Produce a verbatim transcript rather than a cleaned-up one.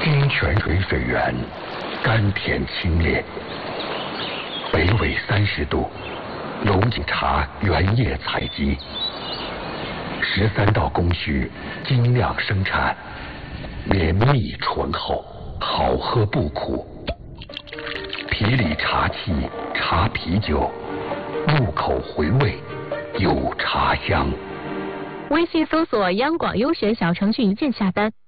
金泉水水源，甘甜清冽。北纬三十度，龙井茶原叶采集，十三道工序精酿生产，绵密醇厚，好喝不苦。皮里茶气，茶啤酒，入口回味，有茶香。 微信搜索央广优选小程序一键下单。